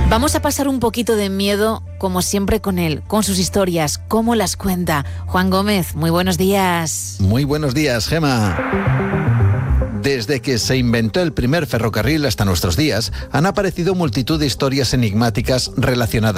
Vamos a pasar un poquito de miedo, como siempre, con él, con sus historias, cómo las cuenta. Juan Gómez, muy buenos días. Muy buenos días, Gema. Desde que se inventó el primer ferrocarril hasta nuestros días, han aparecido multitud de historias enigmáticas relacionadas